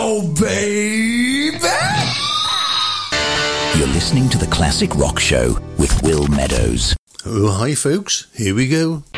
Oh, baby! You're listening to The Classic Rock Show with Will Meadows. Oh, hi folks, here we go.